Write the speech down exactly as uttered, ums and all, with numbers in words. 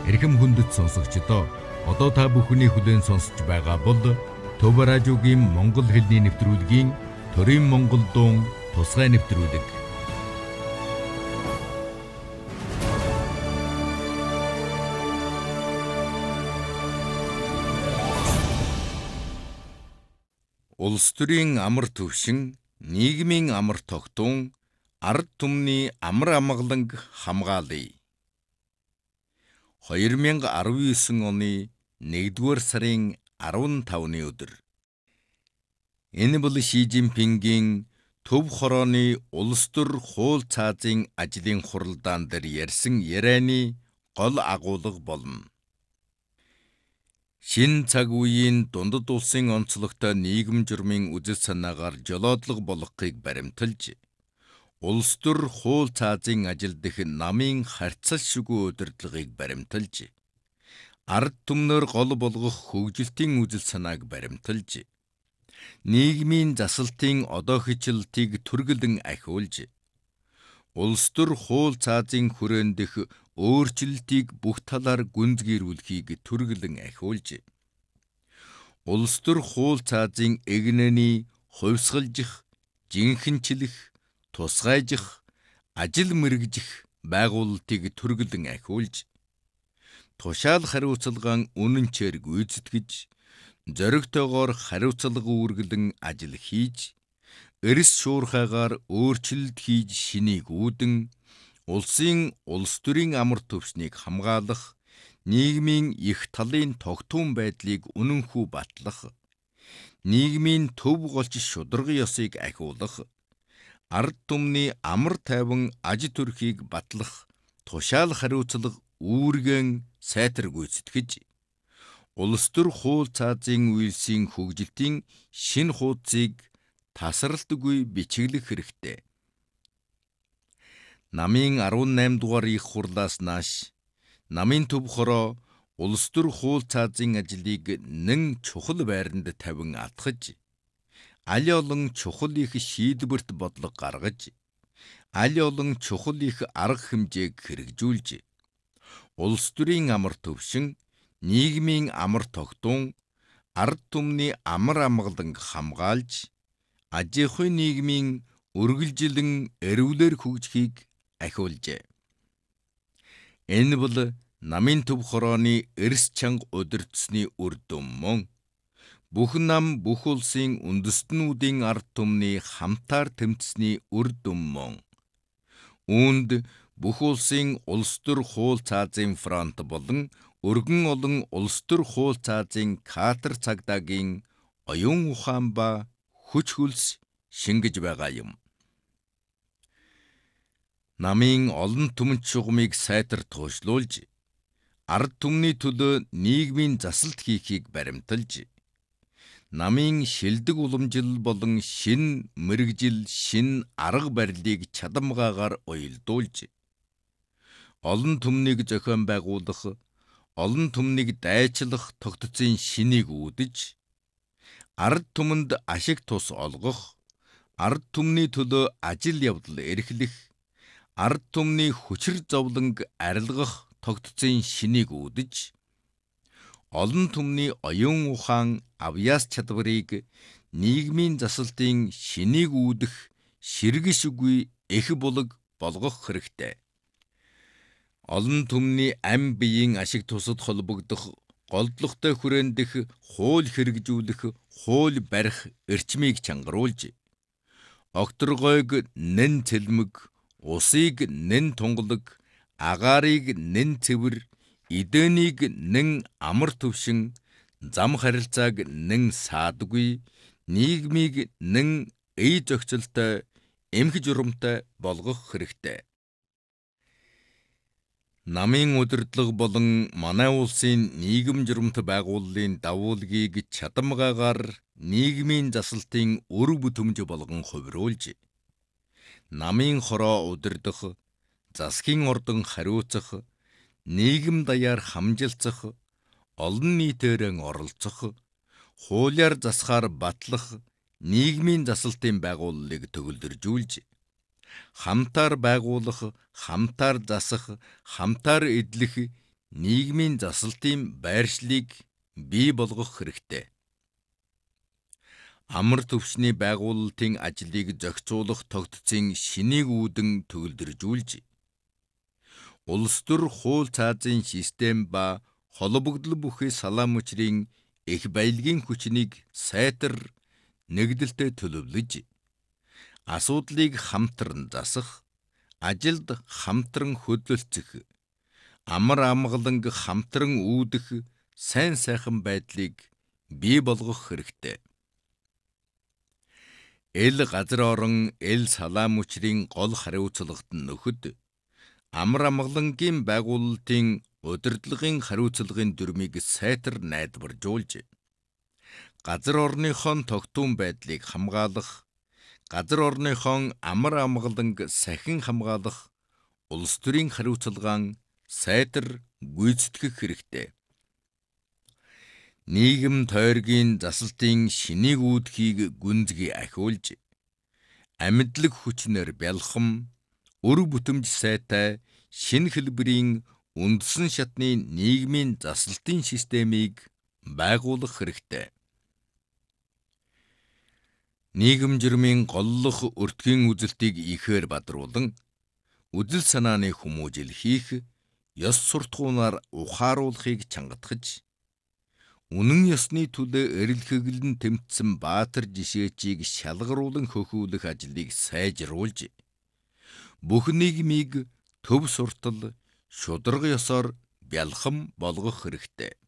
Эрхэм хүндэт сонсогчдоо одоо та бүхний хүлээн сонсож байгаа бол Төв радиогийн Монгол хэлний нэвтрүүлгийн Төрийн Монгол дуун тусгай нэвтрүүлэг. Улс төрийн амар төвшин, нийгмийн амар тогтун, ард түмний амар амгаланг хамгаалъя. хоёр мянга арван девять оны нэгдүгээр сарын арван тавны өдөр. Энэ бол Ши Жинпингийн Төв хорооны улс төр хууль цаазын ажлын хуралдаан дээр ярьсан ярианы гол агуулга болно. Шин цаг үеийн дундад улсын онцлогтой нийгэм журмын үзэл санаагаар жолоодлого болгохыг баримталж, улс төр хууль цаазын ажил дэх намын харьцал шигүү удирдлагыг баримталж, ард түмнөр гол болгох хөгжилтийн үзэл санааг баримталж, нийгмийн засалтын одоохичлтыг түргэлэн ахиулж, улс төр хууль цаазын хүрээнд дэх өөрчлөлтийг бүх талаар гүнзгийрүүлэхийг түргэлэн ахиулж, улс төр хууль цаазын эгнээний хувьсгалжих, жинхэнчлэх, тусгайжих, ажил мэргэжих байгуулалтыг түргэлэн ахиулж, тушаал хариуцлагаан үнэнчээр гүйцэтгэж, зоригтойгоор хариуцлага үүргэлэн ажил хийж, эрс шуурхайгаар өөрчлөлт хийж шинийг үүдэн, улсын улс төрийн амар төвшнийг хамгаалах, нийгмийн их талын тогтун байдлыг үнэнхүү батлах, нийгмийн төв голч шударга ёсыг ахиулах, ард түмний амар тайван аж төрхийг батлах, тушаал хариуцлага үүргэн сайтар гүйцэтгэж, улс төр хууль цаазын үйлсийн хөгжилтийн шин хуудсыг тасралтгүй бичиглэх хэрэгтэй. Намын арван найм дугаар их хурлаас нааш, намын төв хороо улс төр хууль цаазын ажлыг нэн чухал байранд тавин атгаж, аль олон чухал их шийдвэрт бодлого гаргаж, аль олон чухал их арга хэмжээг хэрэгжүүлж, улс төрийн амар төвшин, нийгмийн амар тогтун, ард түмний амар амгаланг хамгаалж, аж ахуйн нийгмийн үргэлжилэн эрүүлэр хөгжихийг ахиулжээ. Энэ бол намын төв хорооны эрс чанга удирдсны үр дүн мөн. Бүх нам бүх улсын үндэстнүүдийн ард түмний хамтаар тэмцсэний үр дүн мөн. Үүнд бүх улсын улс төр хууль цаазын фронт болон өргөн олон улс төр хууль цаазын катер цагдаагийн оюун ухаан ба хүч хөлс шингэж байгаа юм. Намын олон түмэн шугамыг сайтар туушлуулж, ард түмний төлөө нийгмийн засалт хийхийг баримталж, намын шилдэг уламжил болон шин мэргэжил, шин арга барилыг чадамгаагаар уялдуулж, олон түмнийг зохион байгуулах, олон түмнийг дайчлах тогтцын шинийг үүдэж, ард түмэнд ашиг тус олгох, ард түмний төлөө ажил явдал эрхлэх, ард түмний хүчир зовлонг арилгах тогтцын шинийг үүдэж, олон түмний оюун ухаан авьяас чадварыг нийгмийн засалтын шинийг үүдэх ширгэшгүй эх булаг болгох хэрэгтэй. Олон түмний ам биеийн ашиг тусад холбогдох, голдлоготой хүрээнд дэх хууль хэрэгжүүлэх, хууль барих эрчмийг чангаруулж, окторгойг нэн цэлмэг, усыг нэн тунгалаг, агаарыг нэн цэвэр, эдэнийг нэн амар төвшин, зам харилцааг нэн саадгүй, нийгмийг нэн эй зохицолтой, эмх журамтай болгох хэрэгтэй. Намын удирдлага болон манай улсын нийгэм журамт байгууллын дагуулгийг чадамгаагаар нийгмийн засалтын үр бүтэмж болгон хувируулж, намын хороо удирдах, засгийн ордон хариуцах, нийгэм даяар хамжилцах, олон нийтээр оролцох, хуулиар засахаар батлах, нийгмийн засалтын байгууллагыг төгөлдржүүлж, хамтаар байгуулах, хамтаар засах, хамтаар эдлэх, нийгмийн засалтын байршлыг бий болгох хэрэгтэй. Амар төвчний байгуулалтын ажлыг зохицуулах тогтцын шинийг үүдэн төгөлдржүүлж, улс төр хууль цаазын систем ба холбогдол бүхий салаам мөчрийн их баялагын хүчнийг сайтар нэгдэлтэй төлөвлөж, асуудлыг хамтран засах, ажилд хамтран хөдлөлцөх, амар амгаланг хамтран үүдэх сайн сайхан байдлыг бий болгох хэрэгтэй. Эл газар орон эл салаам мөчрийн гол хариуцлагад нөхөд амар амгалангийн байгуулалтын удирдлагын хариуцлагын дүрмийг сайтар найдваржуулж, газар орныхон тогтун байдлыг хамгаалах, газар орныхон амар амгаланг сахин хамгаалах улс төрийн хариуцлагаан сайтар гүйцэтгэх хэрэгтэй. Нийгэм тойргийн засалтын шинийг үүдхийг гүнзгий ахиулж, амьдлаг хүчнэр бялхам, өр бүтэмж сайтай шинэ хэлбэрийн үндсэн шатны нийгмийн засалтын системийг байгуулах хэрэгтэй. Нийгэм жирмийн голлох өртгийн үзэлтийг ихээр бадруулан, үзэл санааны хүмүүжил хийх, ёс суртахуунаар ухааруулахыг чангатгаж, үнэн ёсны төлөө эрэлхэглэн тэмцсэн баатар жишээчийг шалгаруулан хөхүүлэх ажлыг сайжруулж, бүх нийгмийг төв суртал, шударга ёсоор бялхам болгох хэрэгтэй.